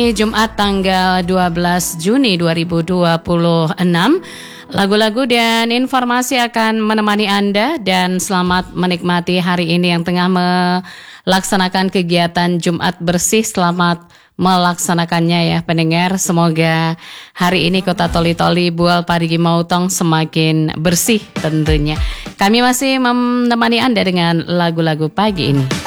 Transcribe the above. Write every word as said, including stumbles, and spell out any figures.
Jumat tanggal dua belas Juni dua ribu dua puluh enam. Lagu-lagu dan informasi akan menemani Anda dan selamat menikmati hari ini yang tengah melaksanakan kegiatan Jumat bersih. Selamat melaksanakannya ya pendengar. Semoga hari ini Kota Toli-Toli Bual Parigi Mautong semakin bersih tentunya. Kami masih menemani Anda dengan lagu-lagu pagi ini.